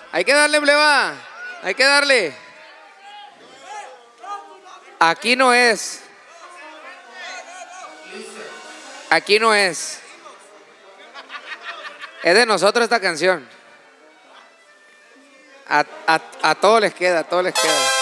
Hay que darle, pleba. Hay que darle. Aquí no es. Aquí no es. Es de nosotros esta canción. A todos les queda, a todos les queda.